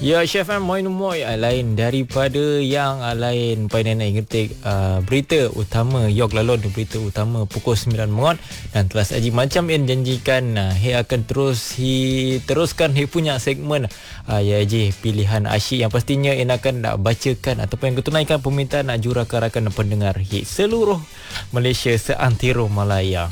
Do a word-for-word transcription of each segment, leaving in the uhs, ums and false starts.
Ya, Chef M Moin Moy uh, lain daripada yang uh, lain painan ngetik uh, berita utama Yok Lalon, berita utama pukul sembilan mengot, dan telah saji macam yang janjikan uh, he akan terus he teruskan he punya segmen uh, ya je pilihan asyik yang pastinya yang akan nak bacakan ataupun yang ketunaikan permintaan uh, jurakan-rakan pendengar hit seluruh Malaysia seantero Malaya.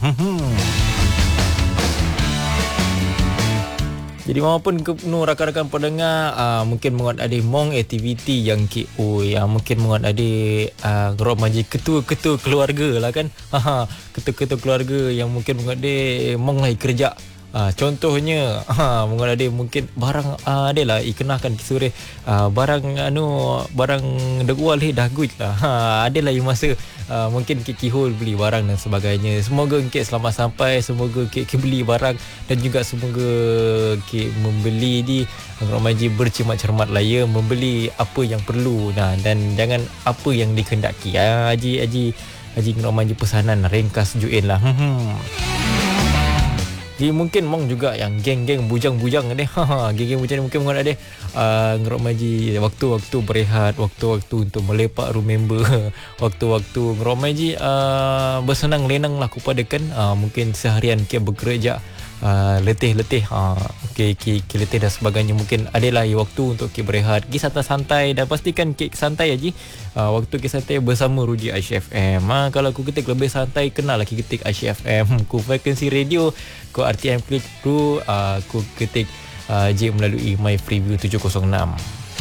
Jadi maupun ke penuh rakan-rakan pendengar uh, mungkin mengat ada mong aktiviti yang K O yang mungkin mengat ada uh, gerok maji ketua-ketua keluarga lah kan. Ha ketua-ketua keluarga yang mungkin mengat ada mong lah kerja. Uh, contohnya ha mengat ada mungkin barang uh, ada lah ikenahkan kisure uh, barang anu barang degwal he dah good lah. Ha ada lah yang masa uh, mungkin ke kihol beli barang dan sebagainya. Semoga ke selamat sampai, semoga ke beli barang dan juga semoga ke membeli di Ramaji bercermat cermat lah ya, membeli apa yang perlu nah dan jangan apa yang dikehendaki. Ah haji haji haji Ramaji pesanan ringkas juin lah. Hmm. Jadi mungkin mong juga yang geng-geng bujang-bujang ni. Ha geng-geng bujang ni mungkin mong ada uh, ngerok maji waktu-waktu berehat, waktu-waktu untuk melepak remember, waktu-waktu ngerok maji uh, bersenang lenang lah kupadakan uh, mungkin seharian ke bekerja uh, letih-letih uh, ke, ke, ke letih dan sebagainya, mungkin adalah waktu untuk ke berehat, ke santai-santai dan pastikan ke santai aja. Uh, waktu ke santai bersama Rudy Aisyah F M. Ha, kalau aku ketik lebih santai, kenal lagi ketik Aisyah F M. Ku frekuensi radio, ku R T M klik tu, uh, ku ketik uh, J melalui My Freeview tujuh kosong enam.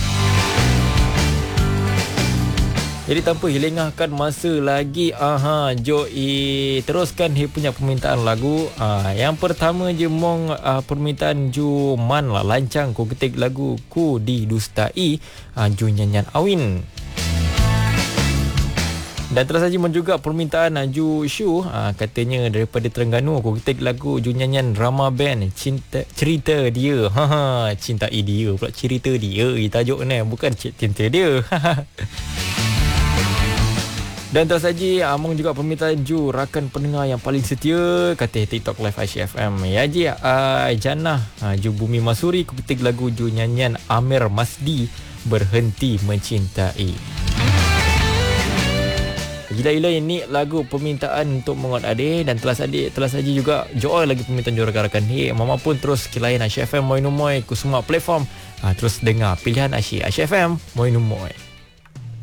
Jadi tanpa hilangkan masa lagi, aha, Joey teruskan dia punya permintaan lagu. Uh, yang pertama je mong uh, permintaan Ju Man lah lancang ku ketik lagu Ku Didustai, uh, Ju nyanyian Awin. Dan terus saja juga permintaan Ju Shu, ha, katanya daripada Terengganu aku ketik lagu Ju nyanyian Drama Band Cinta Cerita Dia. Ha ha, cintai dia pula, cerita dia tajuk ni, bukan cinta dia. Dan terus saja among juga permintaan Ju rakan pendengar yang paling setia kata TikTok Live Aisyah F M. Ya je uh, Jannah uh, Ju Bumi Masuri aku ketik lagu Ju nyanyian Amir Masdi Berhenti Mencintai. Gila-gila ini lagu permintaan untuk mengot ade dan telah saja telah saja juga joy lagi permintaan jo rakan-rakan he. Mama pun terus kilayan Aisyah F M Moin Moy ku semua platform. Ha, terus dengar pilihan Aisyah Aisyah F M Moin Moy.